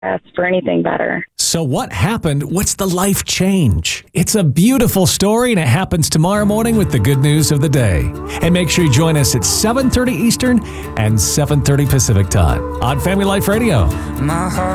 ask for anything better. So what happened? What's the life change? It's a beautiful story, and it happens tomorrow morning with the good news of the day. And make sure you join us at 7:30 Eastern and 7:30 Pacific time on Family Life Radio.